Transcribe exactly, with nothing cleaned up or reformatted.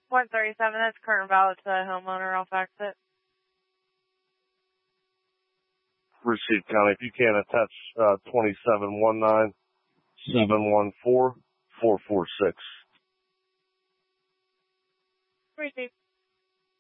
one thirty-seven, that's current valid to the homeowner. I'll fax it. Received, County. If you can attach uh, twenty-seven one nine seven one four four four six. Received.